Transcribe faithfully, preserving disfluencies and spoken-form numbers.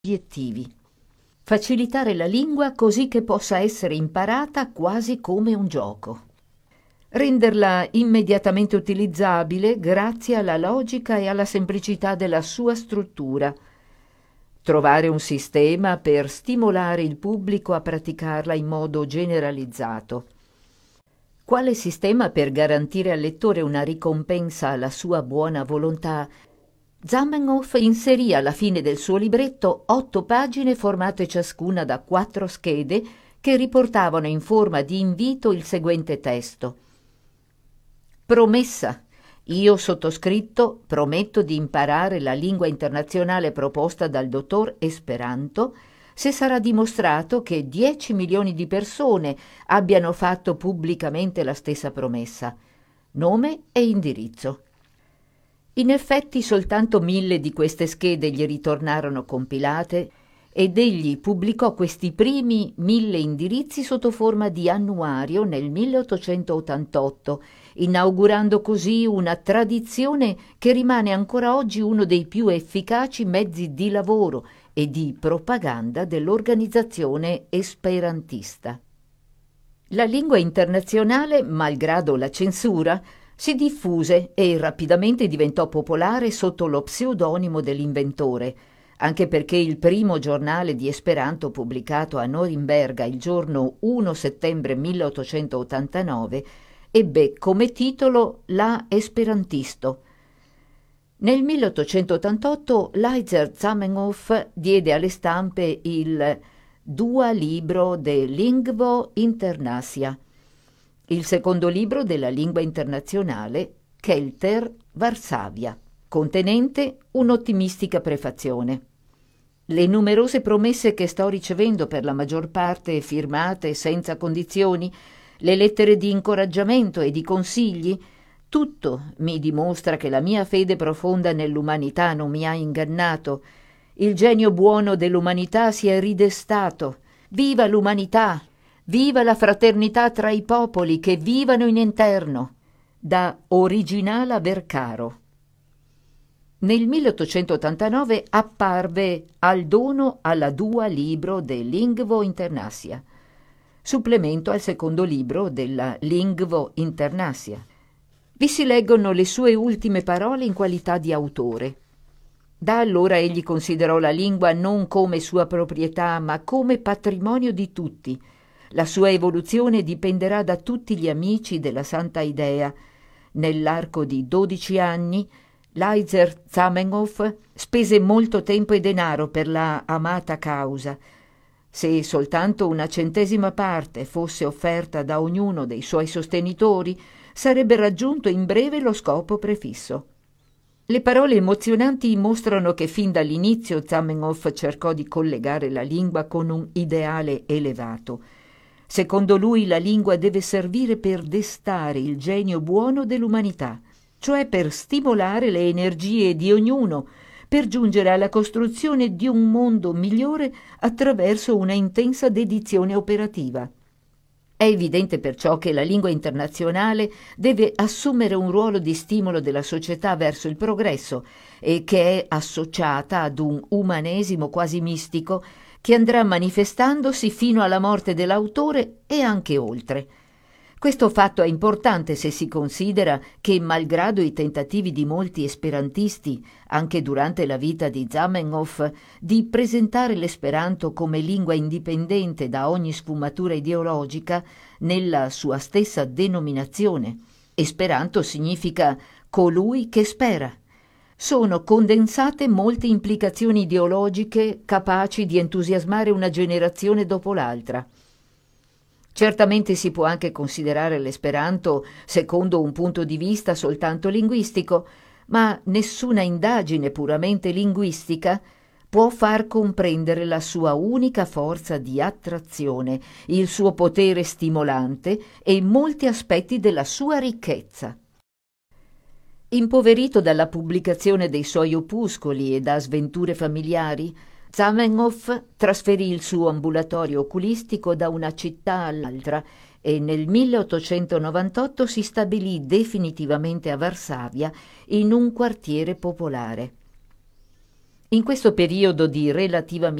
obiettivi. Facilitare la lingua così che possa essere imparata quasi come un gioco. Renderla immediatamente utilizzabile grazie alla logica e alla semplicità della sua struttura. Trovare un sistema per stimolare il pubblico a praticarla in modo generalizzato. Quale sistema per garantire al lettore una ricompensa alla sua buona volontà? Zamenhof inserì alla fine del suo libretto otto pagine formate ciascuna da quattro schede che riportavano in forma di invito il seguente testo. Promessa. Io sottoscritto prometto di imparare la lingua internazionale proposta dal dottor Esperanto se sarà dimostrato che dieci milioni di persone abbiano fatto pubblicamente la stessa promessa. Nome e indirizzo. In effetti soltanto mille di queste schede gli ritornarono compilate ed egli pubblicò questi primi mille indirizzi sotto forma di annuario nel milleottocentottantotto, inaugurando così una tradizione che rimane ancora oggi uno dei più efficaci mezzi di lavoro e di propaganda dell'organizzazione esperantista. La lingua internazionale, malgrado la censura, si diffuse e rapidamente diventò popolare sotto lo pseudonimo dell'inventore, anche perché il primo giornale di Esperanto pubblicato a Norimberga il giorno primo settembre milleottocentottantanove ebbe come titolo La Esperantisto. Nel milleottocentottantotto Laizer Zamenhof diede alle stampe il Dua libro de Lingvo Internasia, il secondo libro della lingua internazionale Kelter Varsavia, contenente un'ottimistica prefazione. Le numerose promesse che sto ricevendo, per la maggior parte firmate senza condizioni, le lettere di incoraggiamento e di consigli, tutto mi dimostra che la mia fede profonda nell'umanità non mi ha ingannato. Il genio buono dell'umanità si è ridestato. Viva l'umanità! Viva la fraternità tra i popoli che vivano in interno! Da Originala Vercaro. Nel milleottocentottantanove apparve Al dono alla Dua libro de Lingvo Internasia, supplemento al secondo libro della Lingvo Internasia. Vi si leggono le sue ultime parole in qualità di autore. Da allora egli considerò la lingua non come sua proprietà, ma come patrimonio di tutti. La sua evoluzione dipenderà da tutti gli amici della Santa Idea. Nell'arco di dodici anni, Laizer Zamenhof spese molto tempo e denaro per la amata causa. Se soltanto una centesima parte fosse offerta da ognuno dei suoi sostenitori, sarebbe raggiunto in breve lo scopo prefisso. Le parole emozionanti mostrano che fin dall'inizio Zamenhof cercò di collegare la lingua con un ideale elevato. Secondo lui la lingua deve servire per destare il genio buono dell'umanità, cioè per stimolare le energie di ognuno, per giungere alla costruzione di un mondo migliore attraverso una intensa dedizione operativa. È evidente perciò che la lingua internazionale deve assumere un ruolo di stimolo della società verso il progresso e che è associata ad un umanesimo quasi mistico che andrà manifestandosi fino alla morte dell'autore e anche oltre. Questo fatto è importante se si considera che, malgrado i tentativi di molti esperantisti, anche durante la vita di Zamenhof, di presentare l'esperanto come lingua indipendente da ogni sfumatura ideologica, nella sua stessa denominazione, Esperanto significa colui che spera, sono condensate molte implicazioni ideologiche capaci di entusiasmare una generazione dopo l'altra. Certamente si può anche considerare l'esperanto secondo un punto di vista soltanto linguistico, ma nessuna indagine puramente linguistica può far comprendere la sua unica forza di attrazione, il suo potere stimolante e molti aspetti della sua ricchezza. Impoverito dalla pubblicazione dei suoi opuscoli e da sventure familiari, Zamenhof trasferì il suo ambulatorio oculistico da una città all'altra e nel milleottocentonovantotto si stabilì definitivamente a Varsavia in un quartiere popolare. In questo periodo di relativa